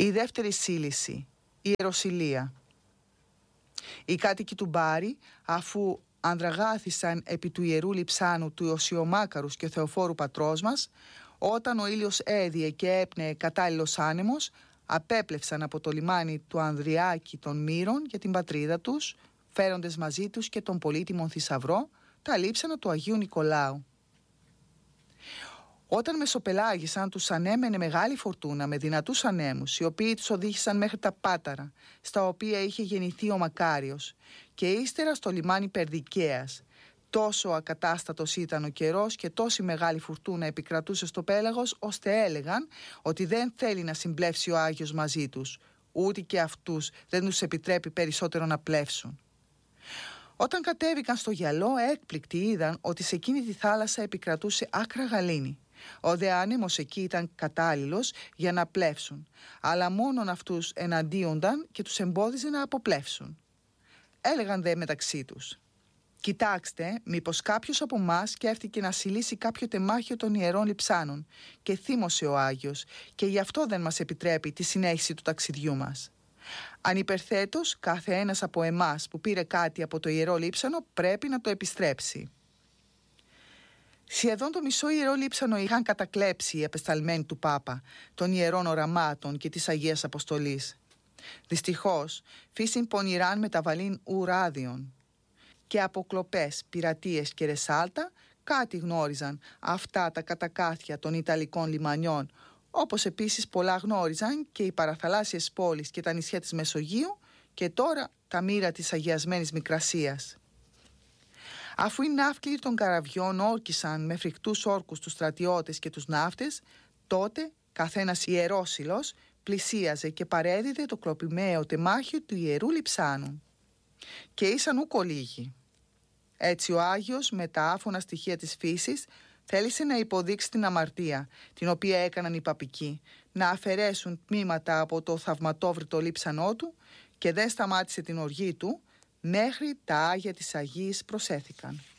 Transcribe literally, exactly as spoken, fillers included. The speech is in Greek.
Η δεύτερη σύλληση, η ιεροσυλία. Οι κάτοικοι του Μπάρι, αφού ανδραγάθησαν επί του ιερού λειψάνου του Ιωσιομάκαρους και Θεοφόρου πατρός μας, όταν ο ήλιος έδιε και έπνεε κατάλληλος άνεμος, απέπλευσαν από το λιμάνι του Ανδριάκη των Μύρων για την πατρίδα τους, φέροντες μαζί τους και τον πολύτιμον θησαυρό, τα λείψανα του Αγίου Νικολάου. Όταν μεσοπελάγησαν, τους ανέμενε μεγάλη φορτούνα με δυνατούς ανέμους, οι οποίοι τους οδήγησαν μέχρι τα Πάταρα, στα οποία είχε γεννηθεί ο Μακάριος, και ύστερα στο λιμάνι Περδικαίας. Τόσο ακατάστατος ήταν ο καιρός και τόση μεγάλη φουρτούνα επικρατούσε στο πέλαγος, ώστε έλεγαν ότι δεν θέλει να συμπλέψει ο Άγιος μαζί τους, ούτε και αυτούς δεν τους επιτρέπει περισσότερο να πλεύσουν. Όταν κατέβηκαν στο γυαλό, έκπληκτοι είδαν ότι σε εκείνη τη θάλασσα επικρατούσε άκρα γαλήνη. Ο δε άνεμος εκεί ήταν κατάλληλος για να πλεύσουν, αλλά μόνον αυτούς εναντίονταν και τους εμπόδιζε να αποπλεύσουν. Έλεγαν δε μεταξύ τους: «Κοιτάξτε, μήπως κάποιος από μας σκέφτηκε να συλλήσει κάποιο τεμάχιο των ιερών λειψάνων και θύμωσε ο Άγιος, και γι' αυτό δεν μας επιτρέπει τη συνέχιση του ταξιδιού μας. Ανυπερθέτως, κάθε ένας από εμάς που πήρε κάτι από το ιερό λείψανο πρέπει να το επιστρέψει». Σχεδόν το μισό ιερό λείψανο είχαν κατακλέψει οι απεσταλμένοι του Πάπα, των ιερών οραμάτων και της Αγίας Αποστολής. Δυστυχώς, φύσιν πονηράν μεταβαλήν ουράδιον, και από κλοπές, πειρατείες και ρεσάλτα κάτι γνώριζαν αυτά τα κατακάθια των Ιταλικών λιμανιών, όπως επίσης πολλά γνώριζαν και οι παραθαλάσσιες πόλεις και τα νησιά της Μεσογείου και τώρα τα μοίρα της αγιασμένης Μικρασίας. Αφού οι ναύκλοι των καραβιών όρκισαν με φρικτούς όρκους τους στρατιώτες και τους ναύτες, τότε καθένας ιερόσυλος πλησίαζε και παρέδιδε το κλοπημαίο τεμάχιο του ιερού λειψάνου. Και ήσαν ούκο λίγοι. Έτσι ο Άγιος, με τα άφωνα στοιχεία της φύσης, θέλησε να υποδείξει την αμαρτία, την οποία έκαναν οι παπικοί, να αφαιρέσουν τμήματα από το θαυματόβριτο λείψανό του, και δεν σταμάτησε την οργή του μέχρι τα Άγια της Αγίης προσέθηκαν.